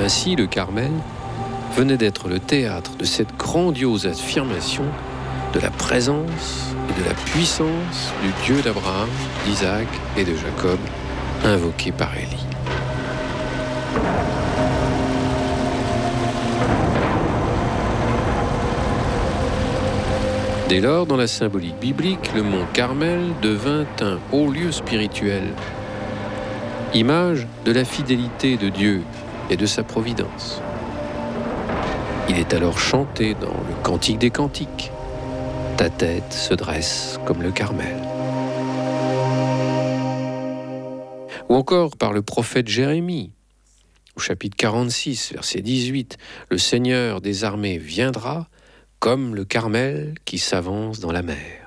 Ainsi, le Carmel venait d'être le théâtre de cette grandiose affirmation de la présence et de la puissance du Dieu d'Abraham, d'Isaac et de Jacob, invoqué par Élie. Dès lors, dans la symbolique biblique, le mont Carmel devint un haut lieu spirituel, image de la fidélité de Dieu et de sa providence. Il est alors chanté dans le Cantique des Cantiques. Ta tête se dresse comme le Carmel. Ou encore par le prophète Jérémie, au chapitre 46, verset 18, le Seigneur des armées viendra comme le Carmel qui s'avance dans la mer.